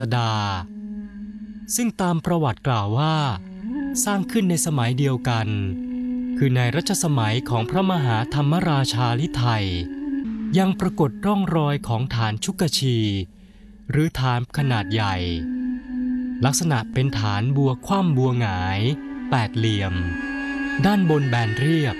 ดาซึ่งตามประวัติกล่าวว่าสร้างขึ้นในสมัยเดียวกันคือในรัชสมัยของพระมหาธรรมราชาลิไทยยังปรากฏร่องรอยของฐานชุกชีหรือฐานขนาดใหญ่ลักษณะเป็นฐานบัวคว่ำบัวหงายแปดเหลี่ยมด้านบนแบนเรียบ